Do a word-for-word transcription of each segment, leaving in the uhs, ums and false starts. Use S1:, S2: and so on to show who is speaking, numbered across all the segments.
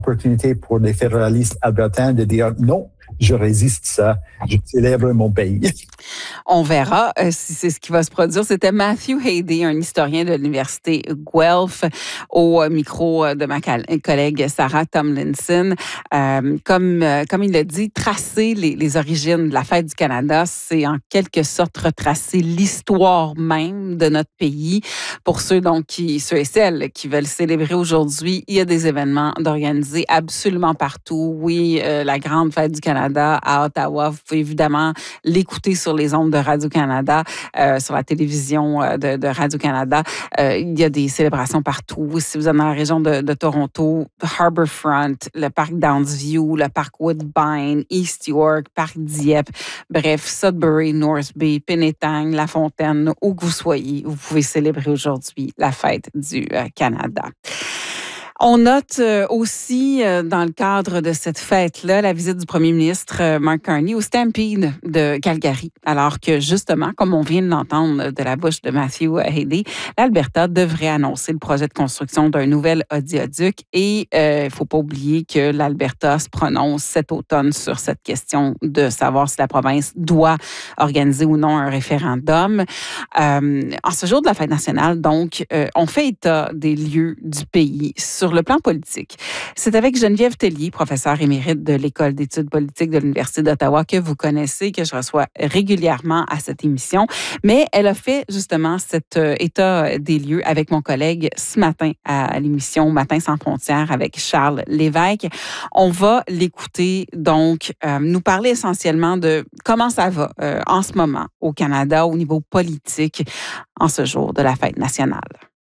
S1: opportunité pour les fédéralistes albertains de dire non, je résiste ça, je célèbre mon pays.
S2: On verra euh, si c'est ce qui va se produire. C'était Matthew Haley, un historien de l'Université Guelph, au micro de ma collègue Sarah Tomlinson. Euh, comme, euh, comme il l'a dit, tracer les, les origines de la fête du Canada, c'est en quelque sorte retracer l'histoire même de notre pays. Pour ceux, donc, qui, ceux et celles qui veulent célébrer aujourd'hui, il y a des événements d'organiser absolument partout. Oui, euh, la grande fête du Canada à Ottawa, vous pouvez évidemment l'écouter sur les ondes de Radio-Canada, euh, sur la télévision euh, de, de Radio-Canada. Euh, il y a des célébrations partout. Si vous êtes dans la région de, de Toronto, Harbourfront, le parc Downsview, le parc Woodbine, East York, parc Dieppe, bref, Sudbury, North Bay, Penetang, La Fontaine, où que vous soyez, vous pouvez célébrer aujourd'hui la fête du euh, Canada. On note aussi, dans le cadre de cette fête-là, la visite du premier ministre Mark Carney au Stampede de Calgary, alors que justement, comme on vient de l'entendre de la bouche de Matthew Haley, l'Alberta devrait annoncer le projet de construction d'un nouvel oléoduc et il euh, ne faut pas oublier que l'Alberta se prononce cet automne sur cette question de savoir si la province doit organiser ou non un référendum. Euh, en ce jour de la fête nationale, donc, euh, on fait état des lieux du pays sur le plan politique. C'est avec Geneviève Tellier, professeure émérite de l'École d'études politiques de l'Université d'Ottawa, que vous connaissez, que je reçois régulièrement à cette émission. Mais elle a fait justement cet euh, état des lieux avec mon collègue ce matin à l'émission Matin sans frontières avec Charles Lévesque. On va l'écouter donc euh, nous parler essentiellement de comment ça va euh, en ce moment au Canada au niveau politique en ce jour de la fête nationale.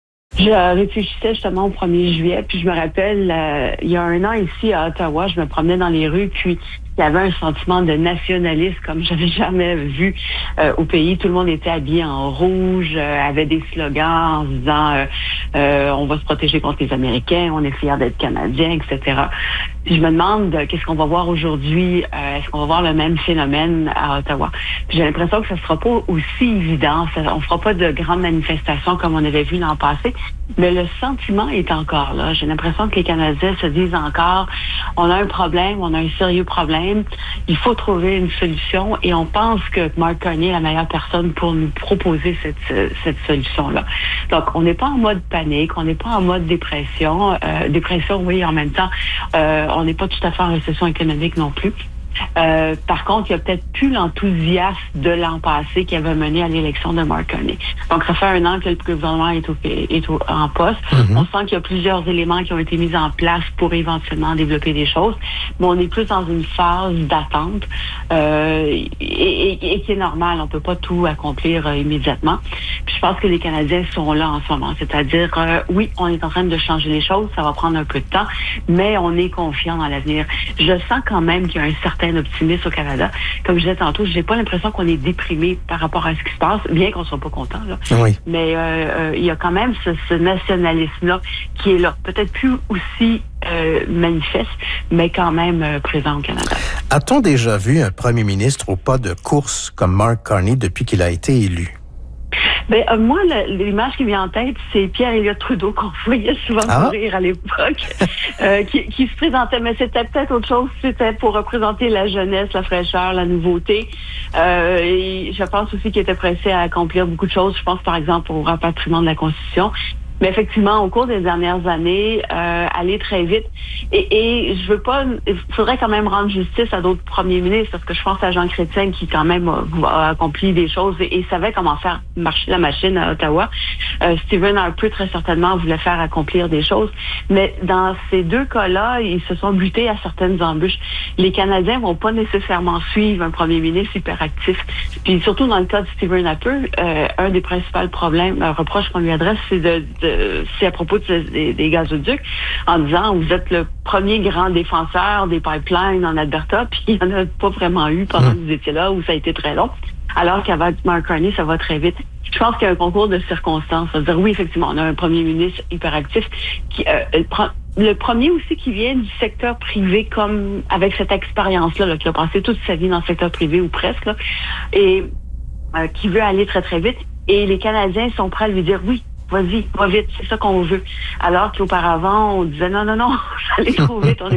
S3: Je réfléchissais justement au premier juillet, puis je me rappelle, euh, il y a un an ici à Ottawa, je me promenais dans les rues, puis il y avait un sentiment de nationalisme comme j'avais jamais vu euh, au pays. Tout le monde était habillé en rouge, euh, avait des slogans en disant euh, euh, on va se protéger contre les Américains, on est fiers d'être Canadiens, et cetera. Puis je me demande euh, qu'est-ce qu'on va voir aujourd'hui. Euh, est-ce qu'on va voir le même phénomène à Ottawa? Puis j'ai l'impression que ça sera pas aussi évident. Ça, on fera pas de grandes manifestations comme on avait vu l'an passé, mais le sentiment est encore là. J'ai l'impression que les Canadiens se disent encore on a un problème, on a un sérieux problème. Il faut trouver une solution et on pense que Mark Carney est la meilleure personne pour nous proposer cette, cette solution-là. Donc, on n'est pas en mode panique, on n'est pas en mode dépression. Euh, dépression, oui, en même temps, euh, on n'est pas tout à fait en récession économique non plus. Euh, par contre, il n'y a peut-être plus l'enthousiasme de l'an passé qui avait mené à l'élection de Mark Carney. Donc, ça fait un an que le gouvernement est, au, est au, en poste. Mm-hmm. On sent qu'il y a plusieurs éléments qui ont été mis en place pour éventuellement développer des choses, mais on est plus dans une phase d'attente euh, et, et, et qui est normale. On peut pas tout accomplir euh, immédiatement. Puis je pense que les Canadiens sont là en ce moment. C'est-à-dire, euh, oui, on est en train de changer les choses, ça va prendre un peu de temps, mais on est confiant dans l'avenir. Je sens quand même qu'il y a un certain optimiste au Canada. Comme je disais tantôt, j'ai pas l'impression qu'on est déprimé par rapport à ce qui se passe, bien qu'on soit pas content, là.
S4: Oui.
S3: Mais euh, euh, il y a quand même ce, ce nationalisme-là qui est là. Peut-être plus aussi euh, manifeste, mais quand même euh, présent au Canada.
S4: A-t-on déjà vu un premier ministre au pas de course comme Mark Carney depuis qu'il a été élu?
S3: Ben, euh, moi, le, l'image qui me vient en tête, c'est Pierre-Éliott Trudeau qu'on voyait souvent
S4: ah.
S3: courir à l'époque, euh, qui, qui se présentait, mais c'était peut-être autre chose, c'était pour représenter la jeunesse, la fraîcheur, la nouveauté. Euh, et je pense aussi qu'il était pressé à accomplir beaucoup de choses. Je pense, par exemple, au rapatriement de la Constitution. Mais effectivement, au cours des dernières années, euh, aller très vite. Et, et je veux pas, il faudrait quand même rendre justice à d'autres premiers ministres, parce que je pense à Jean Chrétien qui quand même a, a accompli des choses et, et savait comment faire marcher la machine à Ottawa. Euh, Stephen Harper, très certainement, voulait faire accomplir des choses. Mais dans ces deux cas-là, ils se sont butés à certaines embûches. Les Canadiens vont pas nécessairement suivre un premier ministre hyperactif. Puis surtout dans le cas de Stephen Harper, euh, un des principaux problèmes, euh, reproches qu'on lui adresse, c'est de, de c'est à propos de, des, des gazoducs, en disant vous êtes le premier grand défenseur des pipelines en Alberta, puis il n'y en a pas vraiment eu pendant que vous étiez là, où ça a été très long. Alors qu'avec Mark Carney, ça va très vite. Je pense qu'il y a un concours de circonstances. C'est-à-dire, oui, effectivement, on a un premier ministre hyperactif qui euh, le premier aussi qui vient du secteur privé, comme avec cette expérience-là, là, qui a passé toute sa vie dans le secteur privé ou presque, là, et euh, qui veut aller très, très vite. Et les Canadiens sont prêts à lui dire oui. Vas-y, va vite, c'est ça qu'on veut. Alors qu'auparavant, on disait non, non, non, ça allait trop vite, on est